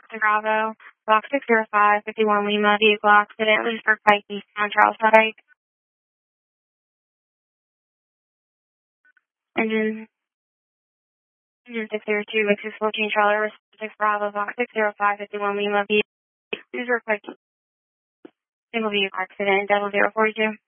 to Bravo, Block 605, 51 Lima, vehicle accident, Leesburg Pike, eastbound Charles Pike. Engine 602, Mixes 14 Charlie, 6 Bravo, Block 605, 51 Lima, Leesburg Pike, single vehicle accident, 0042.